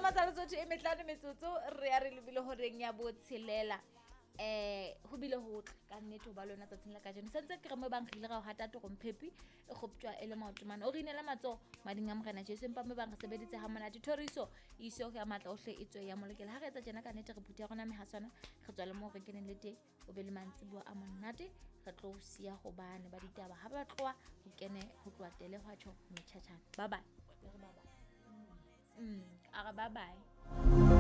matsalo tsotlhe e metlano metsotso re ya re lebile horeng ya botshelela ho bile ho tle ka nnete ho ba lona tsatsing la kajeno sentse ke re mo bang khile ga o hata togomphepi e khoptswa e le maotomane o re inela matso mading a morena Jesu empa mo bang re sebeditse ha monate thoriso iso ya matla ohle e tswe ya molekela ha re etsa jena ka nnete re phuthi ya rona mehaswana re tswa le mo re keneng le teng o be le mantsibua a monate re tlo sia go bane ba ditaba ha ba tloa ho kene ho tloa tele hwa tjho metjhatjhana bye bye. Bye bye.